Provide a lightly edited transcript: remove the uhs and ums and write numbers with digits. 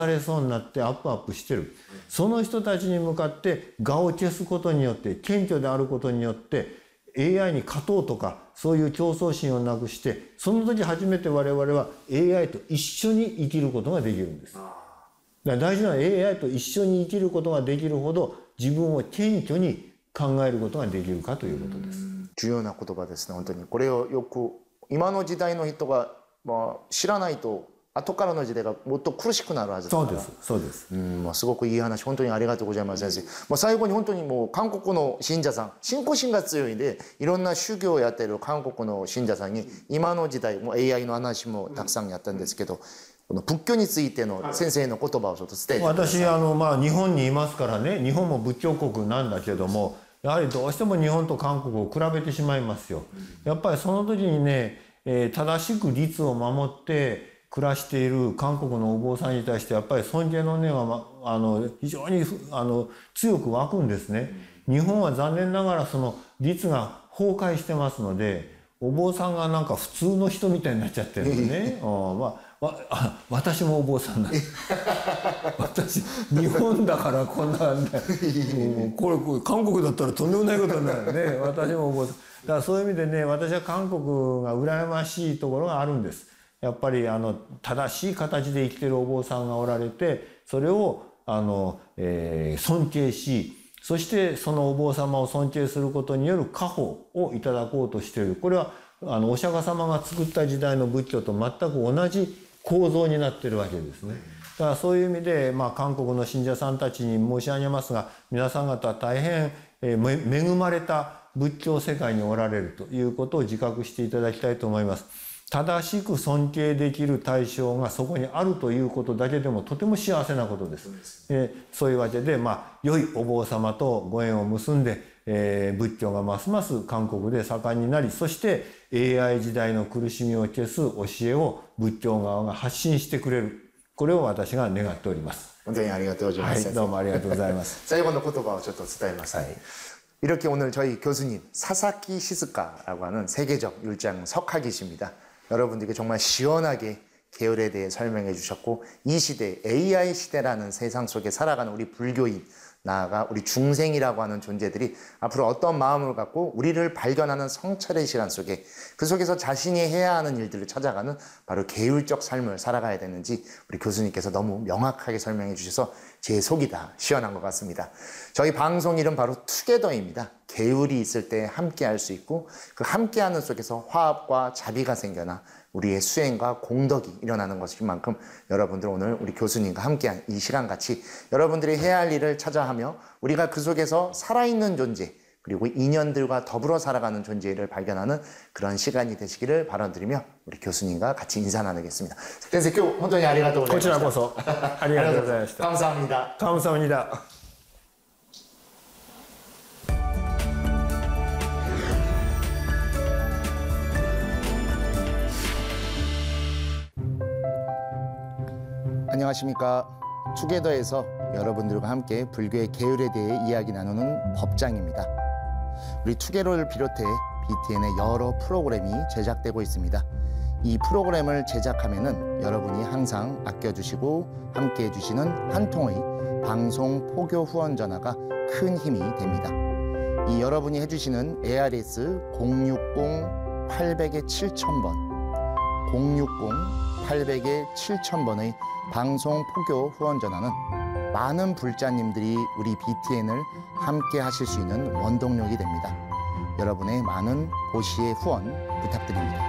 されそうになってアップしてる。その人たちに向かって我を消すことによって、謙虚であることによって、AI に勝とうとか、そういう競争心をなくして、その時初めて我々は AI と一緒に生きることができるんです。だから大事なのは AI と一緒に生きることができるほど、自分を謙虚に考えることができるかということです。 重要な言葉ですね、本当に。これをよく、今の時代の人が、知らないと、後からの時代がもっと苦しくなるはずだから。 そうです。 すごくいい話、本当にありがとうございます、先生。最後に本当にもう韓国の信者さん、信仰心が強いんで、いろんな宗教をやっている韓国の信者さんに、今の時代、もう AI の話もたくさんやったんですけど、この仏教についての先生の言葉をちょっと伝えてください。 私、日本にいますからね、日本も仏教国なんだけども、やはりどうしても日本と韓国を比べてしまいますよ。やっぱりその時にね、正しく律を守って暮らしている韓国のお坊さんに対してやっぱり尊敬の念は非常に強く湧くんですね。日本は残念ながらその律が崩壊してますので、お坊さんがなんか普通の人みたいになっちゃってるんですね。私もお坊さんなんです。私日本だからこんなんだ。これ韓国だったらとんでもないことになるね。私もお坊さん。だからそういう意味でね、私は韓国が羨ましいところがあるんです。やっぱり正しい形で生きてるお坊さんがおられて、それを尊敬し、そしてそのお坊様を尊敬することによる家宝をいただこうとしている。これはお釈迦様が作った時代の仏教と全く同じ構造になっているわけですね。だからそういう意味で、韓国の信者さんたちに申し上げますが、皆さん方は大変恵まれた仏教世界におられるということを自覚していただきたいと思います。正しく尊敬できる対象がそこにあるということだけでもとても幸せなことです。そういうわけで、良いお坊様とご縁を結んで、仏教がますます韓国で盛んになり、そして AI 時代の苦しみを消す教えを仏教側が発信してくれる。これを私が願っております。 本当にありがとうございます。 どうもありがとうございます。 最後の言葉をちょっと伝えます。이렇게 오늘 저희 교수님 사사키 시즈카라고 하는 세계적 율장 석학이십니다. 여러분들께 정말 시원하게 계율에 대해 설명해 주셨고, 이 시대 AI 시대라는 세상 속에 살아가는 우리 불교인, 나아가 우리 중생이라고 하는 존재들이 앞으로 어떤 마음을 갖고 우리를 발견하는 성찰의 시간 속에, 그 속에서 자신이 해야 하는 일들을 찾아가는 바로 계율적 삶을 살아가야 되는지 우리 교수님께서 너무 명확하게 설명해 주셔서 제 속이 다 시원한 것 같습니다. 저희 방송 이름 바로 투게더입니다. 계율이 있을 때 함께 할 수 있고, 그 함께하는 속에서 화합과 자비가 생겨나 우리의 수행과 공덕이 일어나는 것인 만큼, 여러분들 오늘 우리 교수님과 함께한 이 시간같이 여러분들이 해야 할 일을 찾아하며 우리가 그 속에서 살아있는 존재, 그리고 인연들과 더불어 살아가는 존재를 발견하는 그런 시간이 되시기를 바라드리며 우리 교수님과 같이 인사 나누겠습니다. 선생님,今日本当にありがとうございました。 こちらこそありがとうございました。 감사합니다. 감사합니다. 안녕하십니까. 투게더에서 여러분들과 함께 불교의 계율에 대해 이야기 나누는 법장입니다. 우리 투게더를 비롯해 BTN의 여러 프로그램이 제작되고 있습니다. 이 프로그램을 제작하면은 여러분이 항상 아껴주시고 함께 해주시는 한 통의 방송 포교 후원 전화가 큰 힘이 됩니다. 이 여러분이 해주시는 ARS 060-800-7000번 060-800-7000번의 방송 포교 후원 전화는 많은 불자님들이 우리 BTN을 함께 하실 수 있는 원동력이 됩니다. 여러분의 많은 고시의 후원 부탁드립니다.